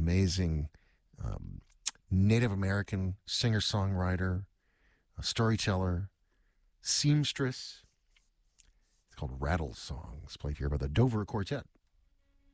amazing um, Native American singer-songwriter, a storyteller, seamstress. It's called Rattle Songs, played here by the Dover Quartet.